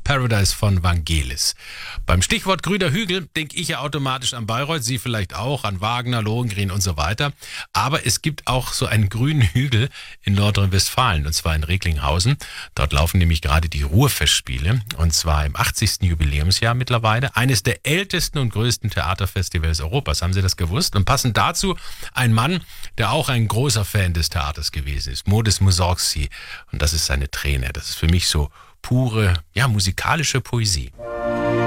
Paradise von Vangelis. Beim Stichwort grüner Hügel denke ich ja automatisch an Bayreuth, Sie vielleicht auch, an Wagner, Lohengrin und so weiter. Aber es gibt auch so einen grünen Hügel in Nordrhein-Westfalen, und zwar in Recklinghausen. Dort laufen nämlich gerade die Ruhrfestspiele, und zwar im 80. Jubiläumsjahr mittlerweile. Eines der ältesten und größten Theaterfestivals Europas. Haben Sie das gewusst? Und passend dazu ein Mann, der auch ein großer Fan des Theaters gewesen ist, Modest Mussorgsky. Und das ist seine Träne. Das ist für mich so pure, musikalische Poesie.